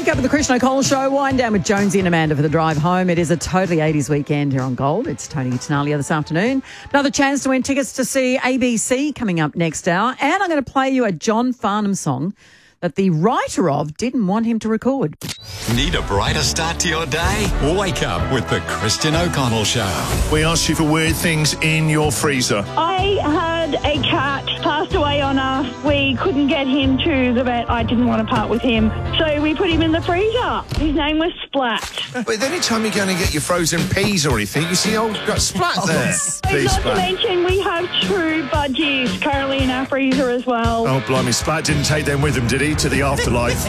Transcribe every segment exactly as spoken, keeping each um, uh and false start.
Wake up with the Christian O'Connell Show. Wind down with Jonesy and Amanda for the drive home. It is a totally eighties weekend here on Gold. It's Tony Tanalia this afternoon. Another chance to win tickets to see A B C coming up next hour. And I'm going to play you a John Farnham song that the writer of didn't want him to record. Need a brighter start to your day? Wake up with the Christian O'Connell Show. We asked you for weird things in your freezer. I had a cat passed away on us. We couldn't get him to the vet. I didn't want to part with him. So we put him in the freezer. His name was Splat. But any time you're going to get your frozen peas or anything, you see, oh, got Splat there. Pea Not to Splat. mention we have true budgies currently in our freezer as well. Oh, blimey, Splat didn't take them with him, did he, to the afterlife?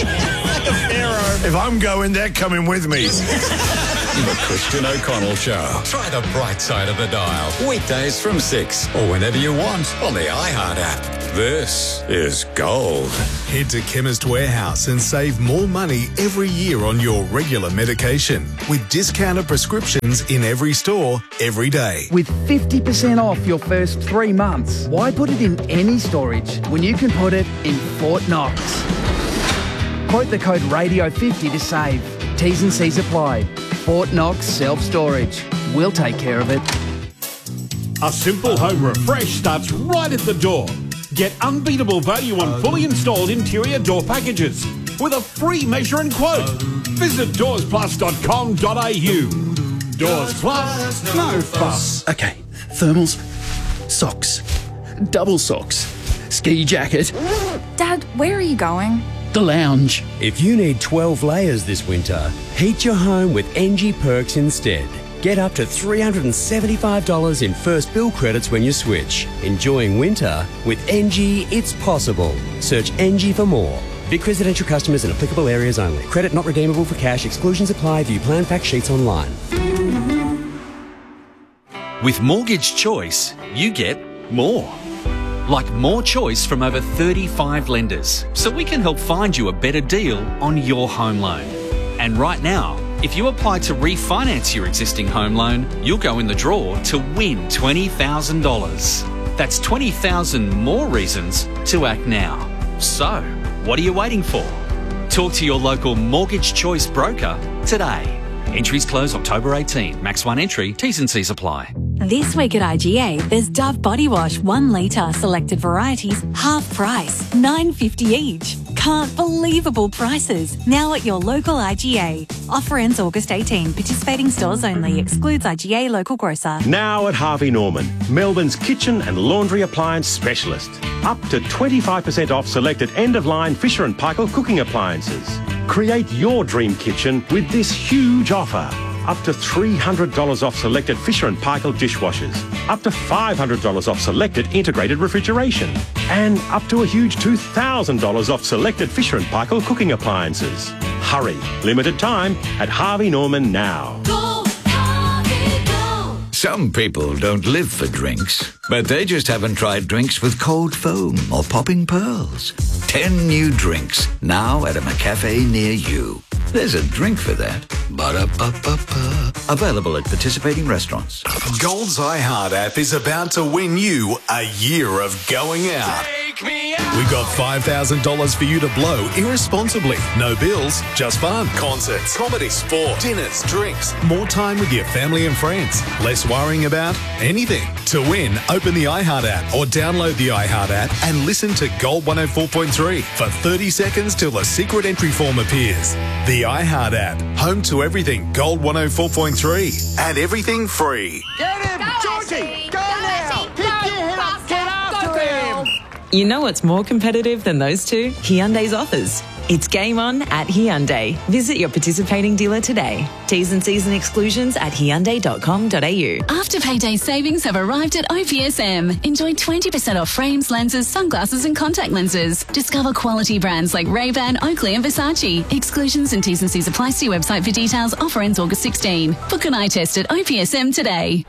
If I'm going, they're coming with me. The Christian O'Connell Show. Try the bright side of the dial. Weekdays from six or whenever you want on the iHeart app. This is Gold. Head to Chemist Warehouse and save more money every year on your regular medication with discounted prescriptions in every store, every day. With fifty percent off your first three months. Why put it in any storage when you can put it in Fort Knox? Quote the code radio fifty to save. T's and C's apply. Fort Knox Self-Storage. We'll take care of it. A simple home refresh starts right at the door. Get unbeatable value on fully installed interior door packages with a free measure and quote. Visit doors plus dot com dot a u. Doors Plus, no fuss. Okay, thermals, socks, double socks, ski jacket. Dad, where are you going? The lounge. If you need twelve layers this winter, heat your home with N G Perks instead. Get up to three hundred seventy-five dollars in first bill credits when you switch. Enjoying winter with N G, it's possible. Search N G for more. Vic residential customers in applicable areas only. Credit not redeemable for cash. Exclusions apply. View plan fact sheets online. With Mortgage Choice, you get more. Like more choice from over thirty-five lenders, so we can help find you a better deal on your home loan. And right now, if you apply to refinance your existing home loan, you'll go in the draw to win twenty thousand dollars. That's twenty thousand more reasons to act now. So, what are you waiting for? Talk to your local Mortgage Choice broker today. Entries close October eighteenth. Max one entry. T's and C's apply. This week at I G A, there's Dove Body Wash, one litre, selected varieties, half price, nine dollars fifty each. Can't believable prices. Now at your local I G A. Offer ends August eighteenth. Participating stores only. Excludes I G A local grocer. Now at Harvey Norman, Melbourne's kitchen and laundry appliance specialist. Up to twenty-five percent off selected end-of-line Fisher and Paykel cooking appliances. Create your dream kitchen with this huge offer. Up to three hundred dollars off selected Fisher and Paykel dishwashers. Up to five hundred dollars off selected integrated refrigeration. And up to a huge two thousand dollars off selected Fisher and Paykel cooking appliances. Hurry, limited time at Harvey Norman now. Go, Harvey, go. Some people don't live for drinks, but they just haven't tried drinks with cold foam or popping pearls. Ten new drinks now at a McCafe near you. There's a drink for that. Ba-da-ba-ba-ba. Available at participating restaurants. Gold's iHeart app is about to win you a year of going out. We got five thousand dollars for you to blow irresponsibly. No bills, just fun. Concerts, comedy, sport, dinners, drinks, more time with your family and friends. Less worrying about anything. To win, open the iHeart app or download the iHeart app and listen to Gold one oh four point three for thirty seconds till the secret entry form appears. The iHeart app, home to everything Gold one oh four point three and everything free. Get him, Georgie! Go now! Pick your head up, get after him! You know what's more competitive than those two? Hyundai's offers. It's game on at Hyundai. Visit your participating dealer today. T's and C's and exclusions at hyundai dot com dot a u. Afterpay savings have arrived at O P S M. Enjoy twenty percent off frames, lenses, sunglasses and contact lenses. Discover quality brands like Ray-Ban, Oakley and Versace. Exclusions and T's and C's apply. See website for details. Offer ends August sixteenth. Book an eye test at O P S M today.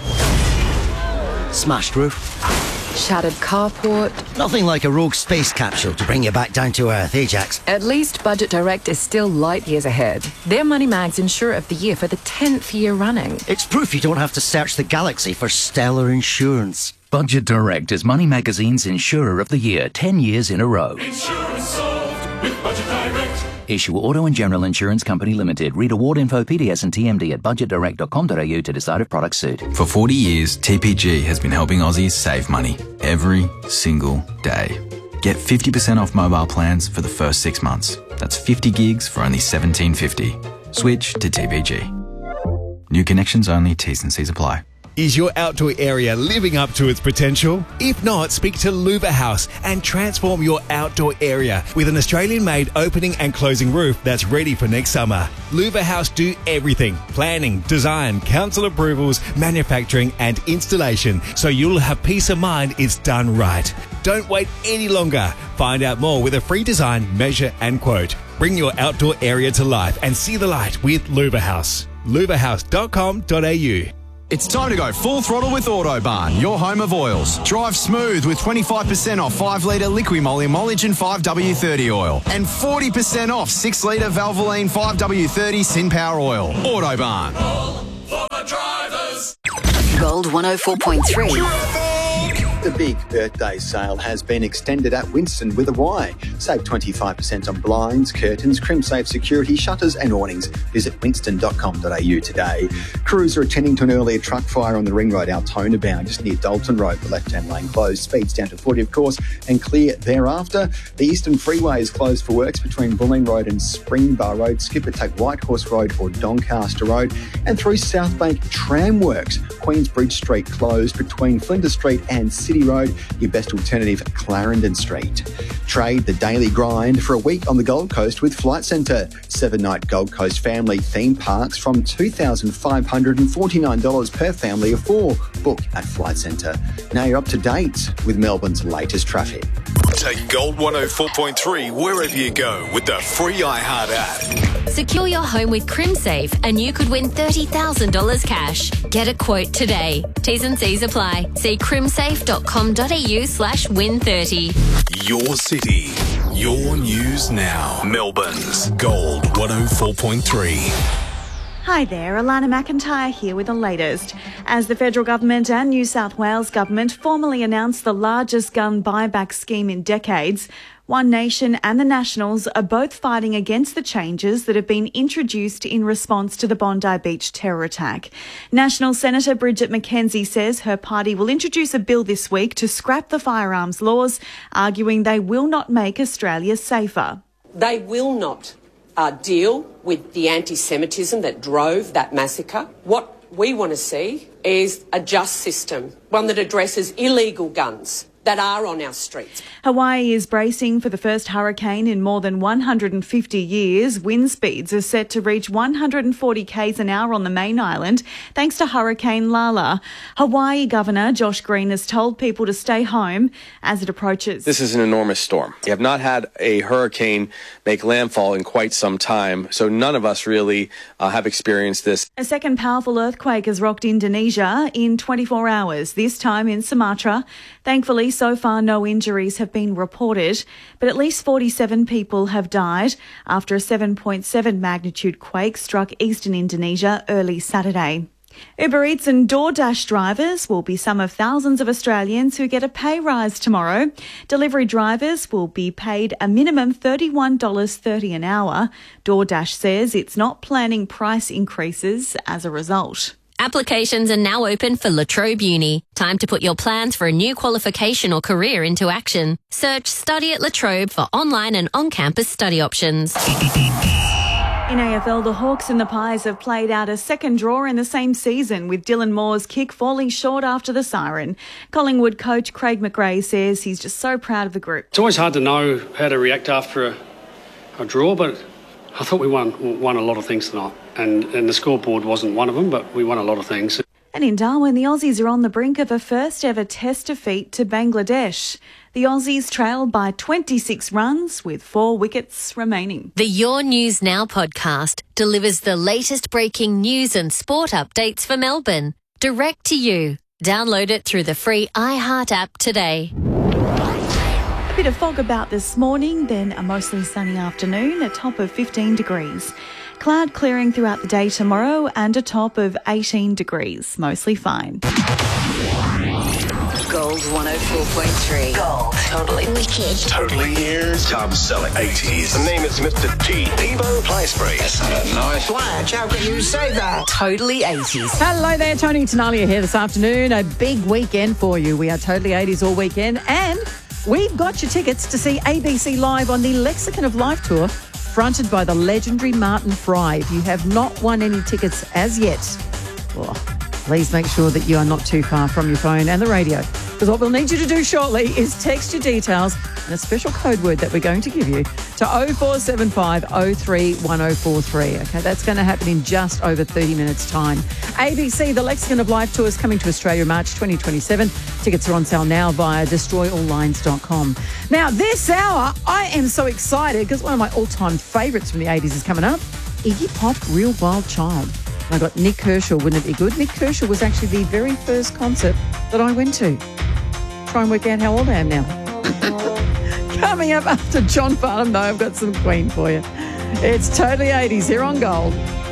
Smashed roof. Shattered carport. Nothing like a rogue space capsule to bring you back down to earth, Ajax. At least Budget Direct is still light years ahead. They're Money Mag's Insurer of the Year for the tenth year running. It's proof you don't have to search the galaxy for stellar insurance. Budget Direct is Money Magazine's Insurer of the Year ten years in a row. Insurance solved with Budget Direct. Issue Auto and General Insurance Company Limited. Read award info, P D S and T M D at budget direct dot com dot a u to decide if products suit. For forty years, T P G has been helping Aussies save money every single day. Get fifty percent off mobile plans for the first six months. That's fifty gigs for only seventeen fifty. Switch to T P G. New connections only, T's and C's apply. Is your outdoor area living up to its potential? If not, speak to Luva House and transform your outdoor area with an Australian-made opening and closing roof that's ready for next summer. Luva House do everything: planning, design, council approvals, manufacturing and installation, so you'll have peace of mind it's done right. Don't wait any longer. Find out more with a free design, measure and quote. Bring your outdoor area to life and see the light with Luva House. luva house dot com dot a u. It's time to go full throttle with Autobarn, your home of oils. Drive smooth with twenty-five percent off five litre Liqui-Moly Emulsion five W thirty oil and forty percent off six litre Valvoline five W thirty SynPower oil. Autobarn. All for the drivers. Gold one oh four point three. The big birthday sale has been extended at Winston with a Y. Save twenty-five percent on blinds, curtains, CrimSafe security, shutters and awnings. Visit winston dot com dot a u today. Crews are attending to an earlier truck fire on the Ring Road Altona bound, just near Dalton Road. The left-hand lane closed. Speeds down to forty, of course, and clear thereafter. The Eastern Freeway is closed for works between Bulleen Road and Springbar Road. Skip it, take Whitehorse Road or Doncaster Road. And through South Bank, tram works. Queensbridge Street closed between Flinders Street and City Road. Your best alternative, Clarendon Street. Trade the daily grind for a week on the Gold Coast with Flight Centre. Seven-night Gold Coast family theme parks from two thousand five hundred forty-nine dollars per family of four. Book at Flight Centre. Now you're up to date with Melbourne's latest traffic. Take Gold one oh four point three wherever you go with the free iHeart app. Secure your home with CrimSafe and you could win thirty thousand dollars cash. Get a quote today. T's and C's apply. See crimsafe dot com dot a u slash win thirty. Your city, your news now. Melbourne's Gold one oh four point three. Hi there, Alana McIntyre here with the latest. As the federal government and New South Wales government formally announced the largest gun buyback scheme in decades, One Nation and the Nationals are both fighting against the changes that have been introduced in response to the Bondi Beach terror attack. National Senator Bridget McKenzie says her party will introduce a bill this week to scrap the firearms laws, arguing they will not make Australia safer. They will not uh, deal with the anti-Semitism that drove that massacre. What we want to see is a just system, one that addresses illegal guns that are on our streets. Hawaii is bracing for the first hurricane in more than one hundred fifty years. Wind speeds are set to reach one hundred forty kays an hour on the main island, thanks to Hurricane Lala. Hawaii Governor Josh Green has told people to stay home as it approaches. This is an enormous storm. We have not had a hurricane make landfall in quite some time, so none of us really uh, have experienced this. A second powerful earthquake has rocked Indonesia in twenty-four hours, this time in Sumatra. Thankfully, so far no injuries have been reported, but at least forty-seven people have died after a seven point seven magnitude quake struck eastern Indonesia early Saturday. Uber Eats and DoorDash drivers will be some of thousands of Australians who get a pay rise tomorrow. Delivery drivers will be paid a minimum thirty-one dollars thirty an hour. DoorDash says it's not planning price increases as a result. Applications are now open for La Trobe Uni. Time to put your plans for a new qualification or career into action. Search Study at La Trobe for online and on-campus study options. In A F L, the Hawks and the Pies have played out a second draw in the same season, with Dylan Moore's kick falling short after the siren. Collingwood coach Craig McRae says he's just so proud of the group. It's always hard to know how to react after a, a draw, but I thought we won won a lot of things tonight, and, and the scoreboard wasn't one of them, but we won a lot of things. And in Darwin, the Aussies are on the brink of a first-ever Test defeat to Bangladesh. The Aussies trail by twenty-six runs with four wickets remaining. The Your News Now podcast delivers the latest breaking news and sport updates for Melbourne, direct to you. Download it through the free iHeart app today. Bit of fog about this morning, then a mostly sunny afternoon, a top of fifteen degrees. Cloud clearing throughout the day tomorrow and a top of eighteen degrees, mostly fine. Gold one oh four point three. Gold. Totally wicked. Totally ears. Tom Selleck. eighties. The name is Mister T. Peebo Playspray. That's not a nice watch. How can you say that? Totally eighties. Hello there, Tony Tenalia here this afternoon. A big weekend for you. We are Totally eighties all weekend, and we've got your tickets to see A B C Live on the Lexicon of Life tour, fronted by the legendary Martin Fry. If you have not won any tickets as yet, oh, please make sure that you are not too far from your phone and the radio, because what we'll need you to do shortly is text your details and a special code word that we're going to give you to oh four seven five oh three one oh four three. Okay, that's going to happen in just over thirty minutes' time. A B C, the Lexicon of Life tour, is coming to Australia March twenty twenty-seven. Tickets are on sale now via destroy all lines dot com. Now, this hour, I am so excited because one of my all-time favourites from the eighties is coming up, Iggy Pop, Real Wild Child. And I got Nick Kershaw, wouldn't it be good? Nick Kershaw was actually the very first concert that I went to. Try and work out how old I am now. Coming up after John Farnham, though, I've got some Queen for you. It's Totally eighties here on Gold.